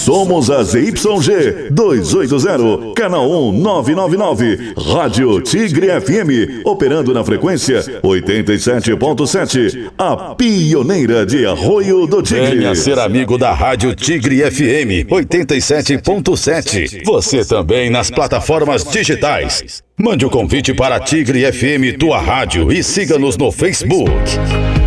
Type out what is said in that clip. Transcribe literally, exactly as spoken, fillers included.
Somos a Z Y G duzentos e oitenta, canal um nove nove nove, Rádio Tigre F M, operando na frequência oitenta e sete ponto sete, a pioneira de Arroio do Tigre. Venha ser amigo da Rádio Tigre F M oitenta e sete ponto sete. Você também nas plataformas digitais. Mande o convite para Tigre F M, tua rádio, e siga-nos no Facebook.